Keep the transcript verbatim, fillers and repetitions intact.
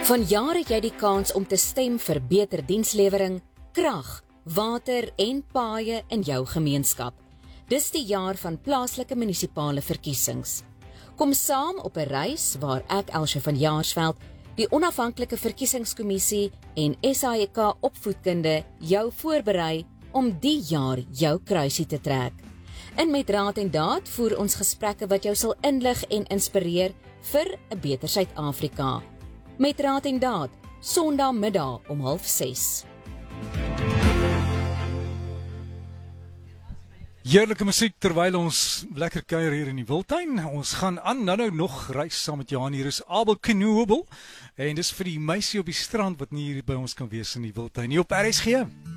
Vanjaar het jy die kans om te stem vir beter dienslewering, krag, water en paaie in jou gemeenskap. Dis die jaar van plaaslike munisipale verkiesings. Kom saam op 'n reis waar ek, Elsje van Jaarsveld, die onafhanklike verkiesingskommissie en S A E K opvoedkunde jou voorberei om die jaar jou kruisie te trek. En met Raad en Daad voer ons gesprekke wat jou sal inlig en inspireer vir 'n beter Suid-Afrika. Met Raad en Daad, Sondagmiddag om half ses. Heerlike musiek terwyl ons lekker kuier hier in die Wildtuin. Ons gaan aan nou nou nog reis saam met Johan. Hier is Abel Knoebel en dis vir die meisie op die strand wat nie hier by ons kan wees in die Wildtuin nie op R S G.